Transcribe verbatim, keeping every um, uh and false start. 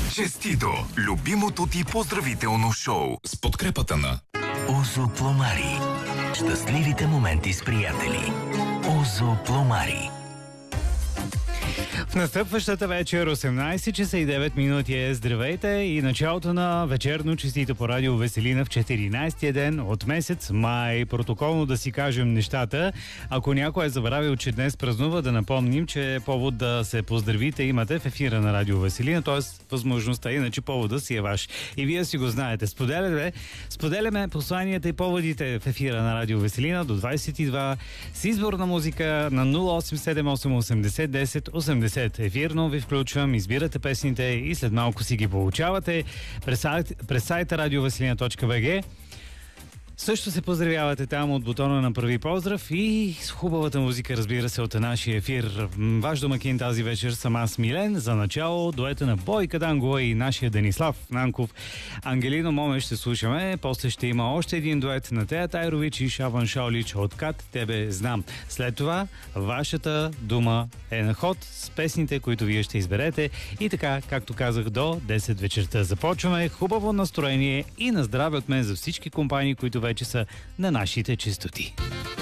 Честито! Любимото ти поздравително шоу с подкрепата на Озо Пломари. Щастливите моменти с приятели. Озо Пломари. В настъпващата вечер осемнайсет часа и девет минути е здравейте и началото на вечерно честито по радио Веселина в четиринайсетия ден от месец май. Протоколно да си кажем нещата. Ако някой е забравил, че днес празнува, да напомним, че повод да се поздравите имате в ефира на радио Веселина, т.е. възможността, иначе повода си е ваш. И вие си го знаете. Споделяме, споделяме посланията и поводите в ефира на радио Веселина до двайсет и два с избор на музика на нула осем седем осем осемдесет десет осемдесет. Ефирно ви включвам, избирате песните и след малко си ги получавате през, през сайта радиовеселина точка би джи. Също се поздравявате там от бутона на първи поздрав и с хубавата музика, разбира се, от нашия ефир. Ваш домакин тази вечер съм аз, Милен. За начало дуета на Бойка Дангова и нашия Денислав Нанков. Ангелино Моме ще слушаме. После ще има още един дует на Тея Тайрович и Шабан Шаолич от Кат Тебе знам. След това вашата дума е на ход с песните, които вие ще изберете. И така, както казах, до десет вечерта започваме. Хубаво настроение и на здраве от мен за всички компании, които вече са на нашите честоти.